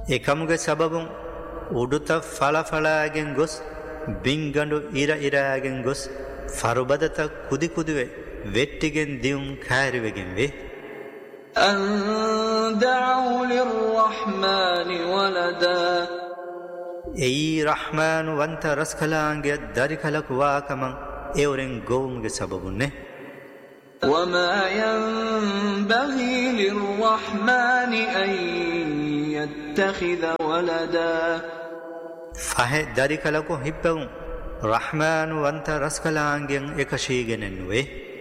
Ekamuge sababun uduta falafalagen gos bingandu ira-iragen gos farubadata kudi-kudive vettigen dium kairivegen ve. أن دعوا للرحمن ولدا Ei Rahmanu vanta raskalange darikalaku wakaman euren govumge sababunne. وما ينبغي للرحمن أن يتخذ ولدا Fahe darikalaku hippavun Rahmanu vanta raskalangen ekashigenenuve.